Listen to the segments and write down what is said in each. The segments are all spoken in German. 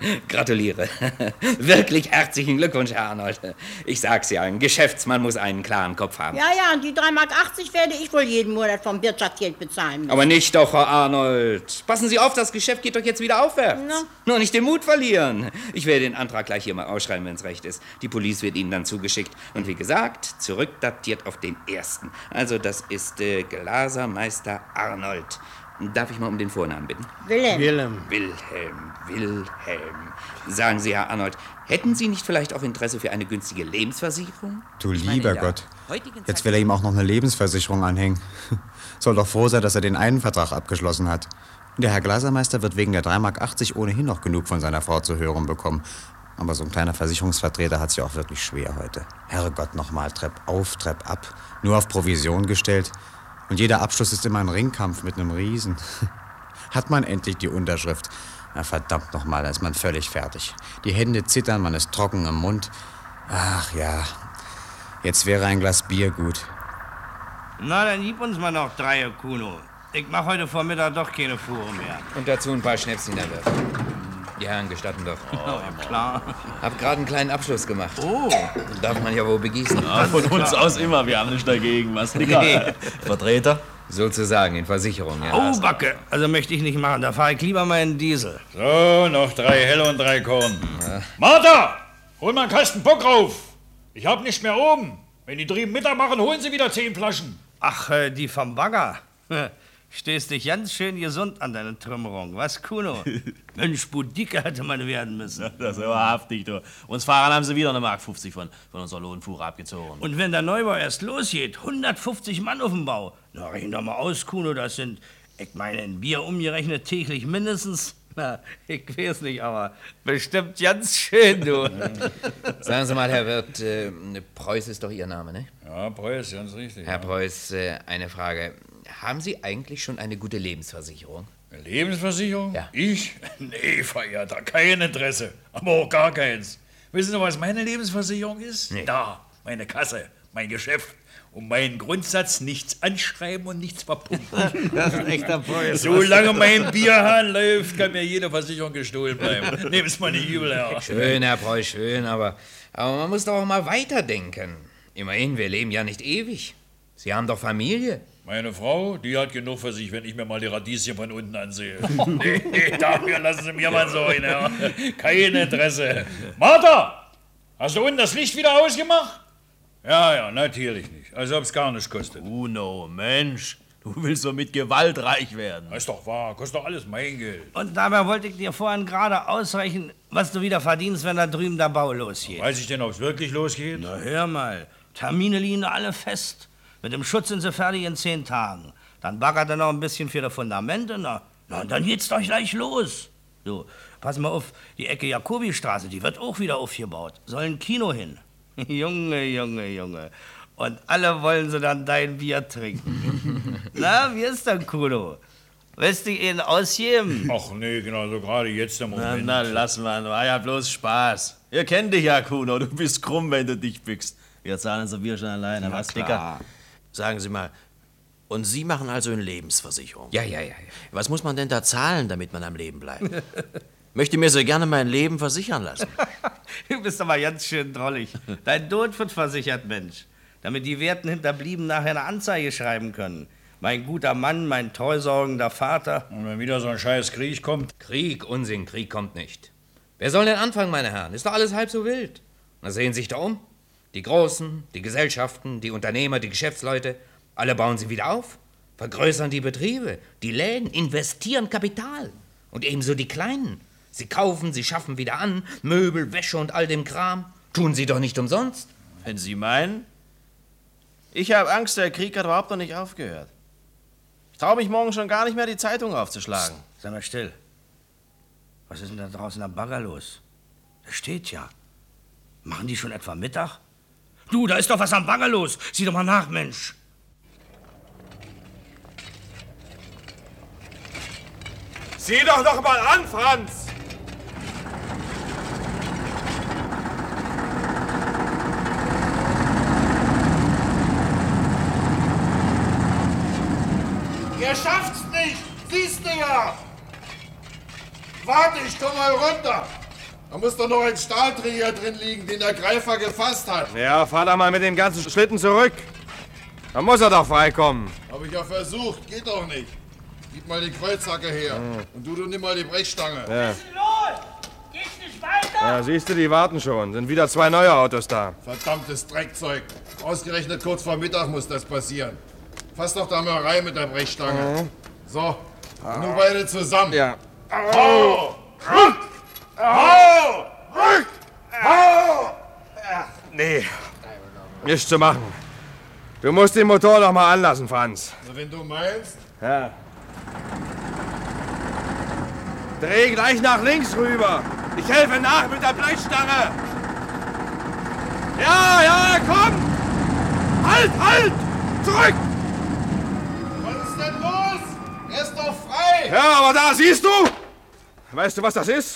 Gratuliere. Wirklich herzlichen Glückwunsch, Herr Arnold. Ich sag's ja, ein Geschäftsmann muss einen klaren Kopf haben. Ja, und die 3,80 Mark werde ich wohl jeden Monat vom Wirtschaftsgeld bezahlen müssen. Aber nicht doch, Herr Arnold. Passen Sie auf, das Geschäft geht doch jetzt wieder aufwärts. Na? Nur nicht den Mut verlieren. Ich werde den Antrag gleich hier mal ausschreiben, wenn's recht ist. Die Police wird Ihnen dann zugeschickt. Und wie gesagt, zurückdatiert auf den 1. Also das ist Glasermeister Arnold. Darf ich mal um den Vornamen bitten? Wilhelm. Wilhelm. Sagen Sie, Herr Arnold, hätten Sie nicht vielleicht auch Interesse für eine günstige Lebensversicherung? Du lieber Gott, jetzt will er ihm auch noch eine Lebensversicherung anhängen. Soll doch froh sein, dass er den einen Vertrag abgeschlossen hat. Der Herr Glasermeister wird wegen der 3,80 Mark ohnehin noch genug von seiner Frau zu hören bekommen. Aber so ein kleiner Versicherungsvertreter hat's ja auch wirklich schwer heute. Herrgott, nochmal, Trepp auf, Trepp ab, nur auf Provision gestellt. Und jeder Abschluss ist immer ein Ringkampf mit einem Riesen. Hat man endlich die Unterschrift? Na verdammt nochmal, da ist man völlig fertig. Die Hände zittern, man ist trocken im Mund. Ach ja, jetzt wäre ein Glas Bier gut. Na, dann gib uns mal noch 3, Kuno. Ich mach heute Vormittag doch keine Fuhre mehr. Und dazu ein paar Schnäpschen erwerben. Die Herren gestatten doch. Oh, ja, klar. Hab gerade einen kleinen Abschluss gemacht. Oh. Darf man ja wohl begießen. Ja, von uns aus immer, wir haben nicht dagegen. Was, Digga? Vertreter? Sozusagen, in Versicherung, ja. Oh, Backe. Also möchte ich nicht machen. Da fahre ich lieber mal in Diesel. So, noch 3 Helle und 3 Korn. Ja. Martha, hol mal einen Kasten Bock rauf. Ich hab nicht mehr oben. Wenn die drüben Mittag machen, holen sie wieder 10 Flaschen. Ach, die vom Bagger. Stehst dich ganz schön gesund an deine Trümmerung. Was, Kuno? Mensch, Budike hätte man werden müssen. Das ist wahrhaftig, du. Uns Fahrern haben sie wieder 1,50 Mark von unserer Lohnfuhre abgezogen. Und wenn der Neubau erst losgeht, 150 Mann auf dem Bau. Na, rechnen doch mal aus, Kuno, das sind, ich meine, in Bier umgerechnet täglich mindestens, na, ich weiß nicht, aber bestimmt ganz schön, du. Sagen Sie mal, Herr Wirt, Preuß ist doch Ihr Name, ne? Ja, Preuß, ganz richtig. Herr Preuß, eine Frage. Haben Sie eigentlich schon eine gute Lebensversicherung? Eine Lebensversicherung? Ja. Ich? Nee, Verehrter, kein Interesse. Aber auch gar keins. Wissen Sie, was meine Lebensversicherung ist? Nee. Da, meine Kasse, mein Geschäft. Und mein Grundsatz, nichts anschreiben und nichts verpumpen. Das ist ein echter Preuß. Solange mein Bierhahn läuft, kann mir jede Versicherung gestohlen bleiben. Nehmen Sie mal nicht übel, Herr. Schön, Herr Preuß, schön, aber man muss doch auch mal weiterdenken. Immerhin, wir leben ja nicht ewig. Sie haben doch Familie. Meine Frau, die hat genug für sich, wenn ich mir mal die Radieschen von unten ansehe. Nee, dafür lassen Sie mir mal so hin, Herr. Kein Interesse. Martha, hast du unten das Licht wieder ausgemacht? Ja, natürlich nicht. Also ob es gar nichts kostet. Uno, Mensch, du willst doch mit Gewalt reich werden. Das ist doch wahr, kostet doch alles mein Geld. Und dabei wollte ich dir vorhin gerade ausrechnen, was du wieder verdienst, wenn da drüben der Bau losgeht. Weiß ich denn, ob es wirklich losgeht? Na, hör mal, Termine liegen alle fest. Mit dem Schutz sind sie fertig in 10 Tagen. Dann baggert er noch ein bisschen für die Fundamente. Na, und dann geht's doch gleich los. Du, pass mal auf, die Ecke Jakobistraße, die wird auch wieder aufgebaut. Soll ein Kino hin. Junge. Und alle wollen sie dann dein Bier trinken. Na, wie ist denn, Kuno? Willst du ihn ausgeben? Ach nee, genau, so gerade jetzt im Moment. Na, lass mal, war ja bloß Spaß. Ihr kennt dich ja, Kuno, du bist krumm, wenn du dich bückst. Wir zahlen so Bier schon alleine, was, Dicker? Sagen Sie mal, und Sie machen also eine Lebensversicherung? Ja. Was muss man denn da zahlen, damit man am Leben bleibt? Möchte mir so gerne mein Leben versichern lassen. Du bist aber ganz schön drollig. Dein Tod wird versichert, Mensch. Damit die werten Hinterblieben nachher eine Anzeige schreiben können. Mein guter Mann, mein treusorgender Vater. Und wenn wieder so ein scheiß Krieg kommt? Unsinn, Krieg kommt nicht. Wer soll denn anfangen, meine Herren? Ist doch alles halb so wild. Na, sehen Sie sich da um. Die Großen, die Gesellschaften, die Unternehmer, die Geschäftsleute, alle bauen sie wieder auf, vergrößern die Betriebe, die Läden, investieren Kapital. Und ebenso die Kleinen. Sie kaufen, sie schaffen wieder an, Möbel, Wäsche und all dem Kram. Tun sie doch nicht umsonst. Wenn Sie meinen? Ich habe Angst, der Krieg hat überhaupt noch nicht aufgehört. Ich traue mich morgen schon gar nicht mehr, die Zeitung aufzuschlagen. Sei mal still. Was ist denn da draußen am Bagger los? Der steht ja. Machen die schon etwa Mittag? Du, da ist doch was am Bagger los. Sieh doch mal nach, Mensch. Sieh doch noch mal an, Franz! Ihr schafft's nicht! Siehst du ja! Warte, ich komm mal runter! Da muss doch noch ein Stahlträger drin liegen, den der Greifer gefasst hat. Ja, fahr da mal mit dem ganzen Schlitten zurück. Da muss er doch freikommen. Hab ich ja versucht, geht doch nicht. Gib mal die Kreuzhacke her. Und du nimm mal die Brechstange. Ja. Was ist denn los? Geht's nicht weiter? Ja, siehst du, die warten schon. Sind wieder 2 neue Autos da. Verdammtes Dreckzeug. Ausgerechnet kurz vor Mittag muss das passieren. Fass doch da mal rein mit der Brechstange. So, nur beide zusammen. Ja. Hau! Rück! Hau! Rück! Hau! Nee, nichts zu machen. Du musst den Motor noch mal anlassen, Franz. Na, wenn du meinst. Ja. Dreh gleich nach links rüber. Ich helfe nach mit der Blechstange. Ja, komm! Halt! Zurück! Was ist denn los? Er ist doch frei! Ja, aber da, siehst du? Weißt du, was das ist?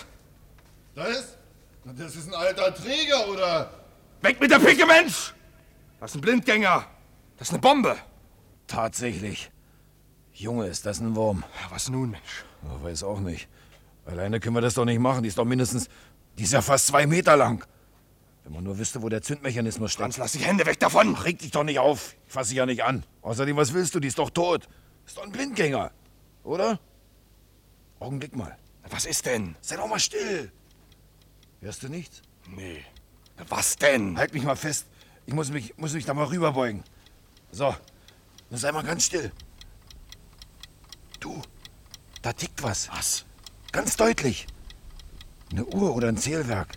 Das ist ein alter Träger, oder? Weg mit der Picke, Mensch! Das ist ein Blindgänger. Das ist eine Bombe. Tatsächlich. Junge, ist das ein Wurm. Ja, was nun, Mensch? Ich weiß auch nicht. Alleine können wir das doch nicht machen. Die ist ja fast 2 Meter lang. Wenn man nur wüsste, wo der Zündmechanismus steckt. Franz, lass die Hände weg davon. Ach, reg dich doch nicht auf. Ich fass sie ja nicht an. Außerdem, was willst du? Die ist doch tot. Ist doch ein Blindgänger. Oder? Augenblick mal. Was ist denn? Sei doch mal still. Hörst du nichts? Nee. Was denn? Halt mich mal fest. Ich muss mich da mal rüberbeugen. So. Dann sei mal ganz still. Du, da tickt was. Was? Ganz deutlich. Eine Uhr oder ein Zählwerk.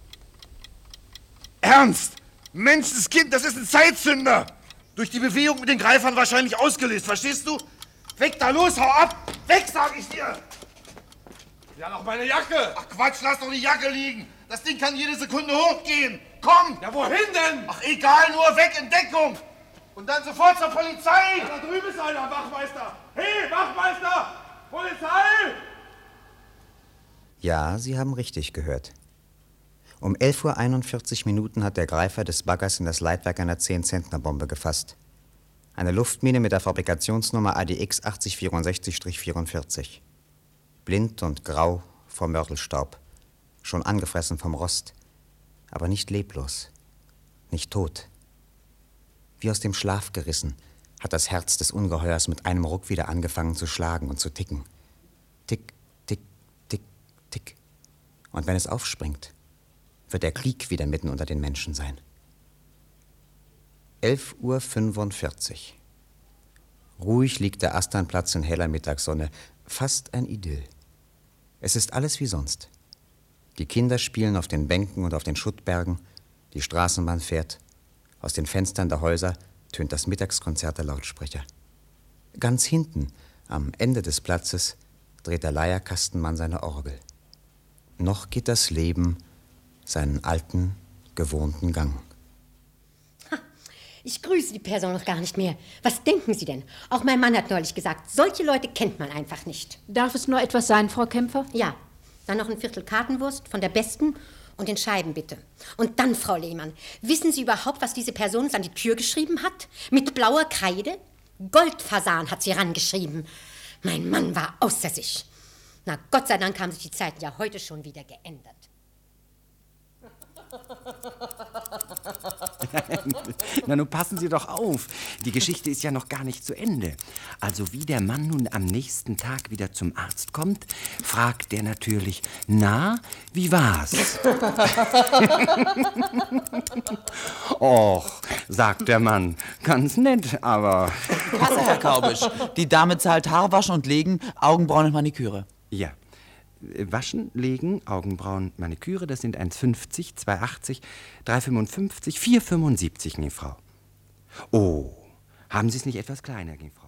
Ernst! Menschenskind, das ist ein Zeitzünder! Durch die Bewegung mit den Greifern wahrscheinlich ausgelöst, verstehst du? Weg da, los, hau ab! Weg, sag ich dir! Ja, noch meine Jacke. Ach Quatsch, lass doch die Jacke liegen! Das Ding kann jede Sekunde hochgehen! Komm! Ja, wohin denn? Ach egal, nur weg in Deckung! Und dann sofort zur Polizei! Da drüben ist einer, Wachmeister. Hey, Wachmeister! Polizei! Ja, Sie haben richtig gehört. Um 11:41 Uhr hat der Greifer des Baggers in das Leitwerk einer 10-Zentner-Bombe gefasst. Eine Luftmine mit der Fabrikationsnummer ADX 8064-44. Blind und grau vor Mörtelstaub. Schon angefressen vom Rost. Aber nicht leblos. Nicht tot. Wie aus dem Schlaf gerissen, hat das Herz des Ungeheuers mit einem Ruck wieder angefangen zu schlagen und zu ticken. Tick, tick, tick, tick. Und wenn es aufspringt, wird der Krieg wieder mitten unter den Menschen sein. 11:45 Uhr. Ruhig liegt der Asternplatz in heller Mittagssonne, fast ein Idyll. Es ist alles wie sonst. Die Kinder spielen auf den Bänken und auf den Schuttbergen, die Straßenbahn fährt. Aus den Fenstern der Häuser tönt das Mittagskonzert der Lautsprecher. Ganz hinten, am Ende des Platzes, dreht der Leierkastenmann seine Orgel. Noch geht das Leben seinen alten, gewohnten Gang. Ich grüße die Person noch gar nicht mehr. Was denken Sie denn? Auch mein Mann hat neulich gesagt, solche Leute kennt man einfach nicht. Darf es nur etwas sein, Frau Kämpfer? Ja, dann noch ein Viertel Kartenwurst von der besten und den Scheiben bitte. Und dann, Frau Lehmann, wissen Sie überhaupt, was diese Person uns an die Tür geschrieben hat? Mit blauer Kreide? Goldfasan hat sie rangeschrieben. Mein Mann war außer sich. Na, Gott sei Dank haben sich die Zeiten ja heute schon wieder geändert. Na, nun passen Sie doch auf. Die Geschichte ist ja noch gar nicht zu Ende. Also wie der Mann nun am nächsten Tag wieder zum Arzt kommt, fragt der natürlich, na, wie war's? Och, sagt der Mann, ganz nett, aber... Kasse, Herr Kaubisch. Die Dame zahlt Haarwaschen und Legen, Augenbrauen und Maniküre. Ja. Waschen, Legen, Augenbrauen, Maniküre, das sind 1,50, 2,80, 3,55, 4,75, ging Frau. Oh, haben Sie es nicht etwas kleiner, ging Frau?